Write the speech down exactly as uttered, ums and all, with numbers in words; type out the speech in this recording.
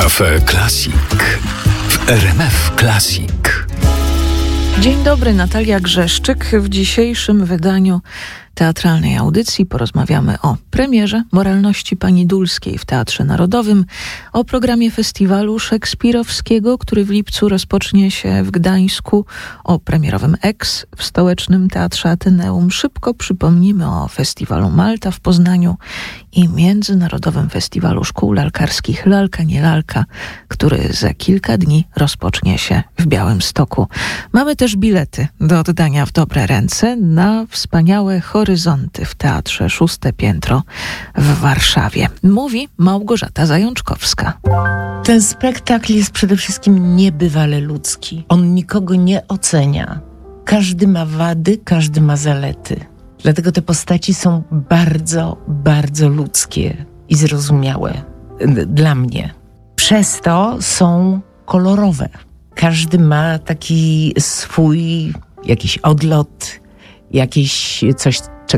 Cafe Classic w R M F Classic. Dzień dobry, Natalia Grzeszczyk. W dzisiejszym wydaniu teatralnej audycji porozmawiamy o premierze Moralności Pani Dulskiej w Teatrze Narodowym, o programie festiwalu szekspirowskiego, który w lipcu rozpocznie się w Gdańsku, o premierowym Ex w Stołecznym Teatrze Ateneum. Szybko przypomnimy o festiwalu Malta w Poznaniu i Międzynarodowym Festiwalu Szkół Lalkarskich Lalka nie Lalka, który za kilka dni rozpocznie się w Białymstoku. Mamy też bilety do oddania w dobre ręce na wspaniałe horyzonty w Teatrze Szóste Piętro w Warszawie. Mówi Małgorzata Zajączkowska. Ten spektakl jest przede wszystkim niebywale ludzki. On nikogo nie ocenia. Każdy ma wady, każdy ma zalety. Dlatego te postaci są bardzo, bardzo ludzkie i zrozumiałe dla mnie. Przez to są kolorowe. Każdy ma taki swój jakiś odlot, jakieś coś